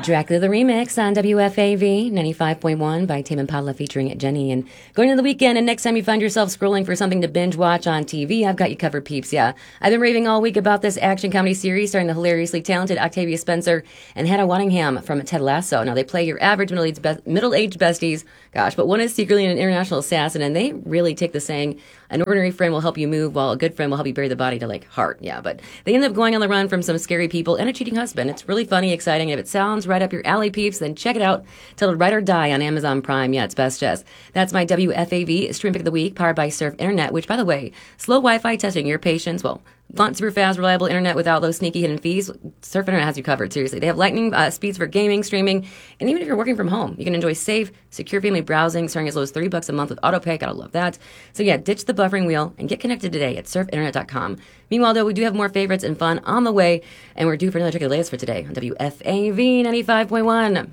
Dracula the Remix on WFAV 95.1 by Tame Impala featuring Jenny. And going into the weekend, and next time you find yourself scrolling for something to binge watch on TV, I've got you covered, peeps. Yeah, I've been raving all week about this action comedy series starring the hilariously talented Octavia Spencer and Hannah Waddingham from Ted Lasso. Now, they play your average middle-aged besties, but one is secretly an international assassin, and they really take the saying, an ordinary friend will help you move, while a good friend will help you bury the body to, heart. Yeah, but they end up going on the run from some scary people and a cheating husband. It's really funny, exciting, and if it sounds right up your alley, peeps, then check it out. Titled Ride or Die on Amazon Prime. Yeah, it's best, Jess. That's my WFAV Stream Pick of the Week, powered by Surf Internet, which, by the way, slow Wi-Fi testing your patience. Well, want super fast, reliable internet without those sneaky hidden fees? Surf Internet has you covered, seriously. They have lightning speeds for gaming, streaming, and even if you're working from home, you can enjoy safe, secure family browsing starting as low as $30 a month with AutoPay. Gotta love that. So yeah, ditch the buffering wheel and get connected today at surfinternet.com. Meanwhile, though, we do have more favorites and fun on the way, and we're due for another check of the latest for today on WFAV 95.1.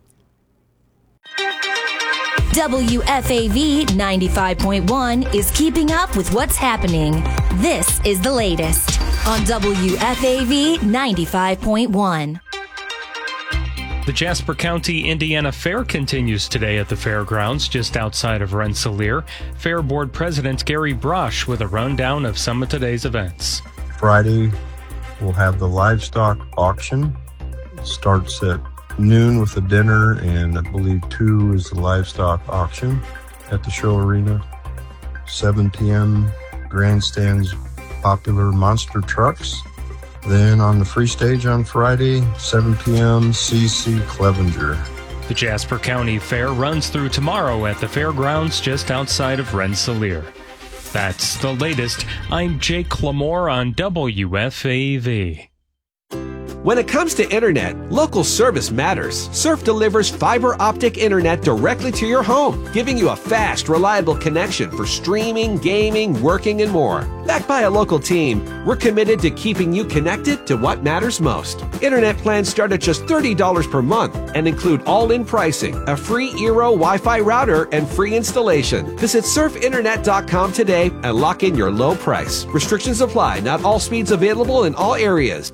WFAV 95.1 is keeping up with what's happening. This is the latest on WFAV 95.1. The Jasper County, Indiana Fair continues today at the fairgrounds just outside of Rensselaer. Fair Board President Gary Brush with a rundown of some of today's events. Friday, we'll have the livestock auction. It starts at noon with a dinner, and I believe 2 is the livestock auction at the show arena. 7 p.m., grandstands, popular monster trucks. Then on the free stage on Friday, 7 p.m., C.C. Clevenger. The Jasper County Fair runs through tomorrow at the fairgrounds just outside of Rensselaer. That's the latest. I'm Jake Lamore on WFAV. When it comes to internet, local service matters. Surf delivers fiber optic internet directly to your home, giving you a fast, reliable connection for streaming, gaming, working, and more. Backed by a local team, we're committed to keeping you connected to what matters most. Internet plans start at just $30 per month and include all-in pricing, a free Eero Wi-Fi router, and free installation. Visit surfinternet.com today and lock in your low price. Restrictions apply. Not all speeds available in all areas.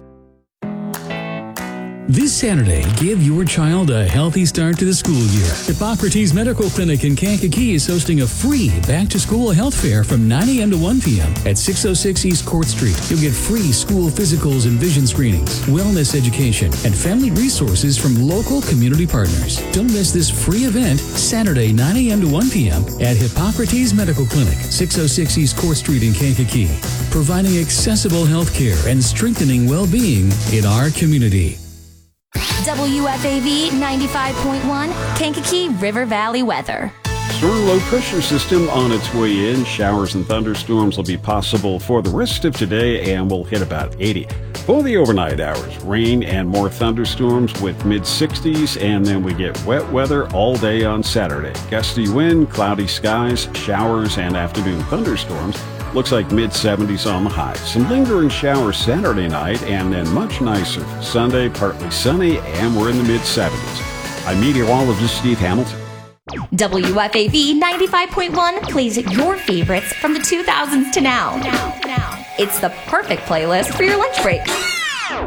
This Saturday, give your child a healthy start to the school year. Hippocrates Medical Clinic in Kankakee is hosting a free back-to-school health fair from 9 a.m. to 1 p.m. at 606 East Court Street. You'll get free school physicals and vision screenings, wellness education, and family resources from local community partners. Don't miss this free event Saturday, 9 a.m. to 1 p.m. at Hippocrates Medical Clinic, 606 East Court Street in Kankakee, providing accessible health care and strengthening well-being in our community. WFAV 95.1 Kankakee River Valley weather. Strong low pressure system on its way in. Showers and thunderstorms will be possible for the rest of today and will hit about 80. For the overnight hours, rain and more thunderstorms with mid-60s, and then we get wet weather all day on Saturday. Gusty wind, cloudy skies, showers, and afternoon thunderstorms. Looks like mid-70s on the high. Some lingering showers Saturday night, and then much nicer for Sunday, partly sunny, and we're in the mid-70s. I'm meteorologist Steve Hamilton. WFAV 95.1 plays your favorites from the 2000s to now. It's the perfect playlist for your lunch break.